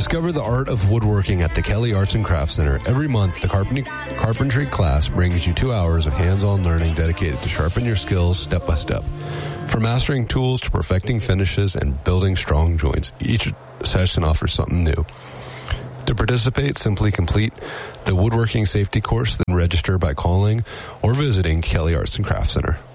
Discover the art of woodworking at the Kelly Arts and Crafts Center. Every month, the carpentry class brings you 2 hours of hands-on learning dedicated to sharpen your skills step by step. From mastering tools to perfecting finishes and building strong joints, each session offers something new. To participate, simply complete the woodworking safety course, then register by calling or visiting Kelly Arts and Crafts Center.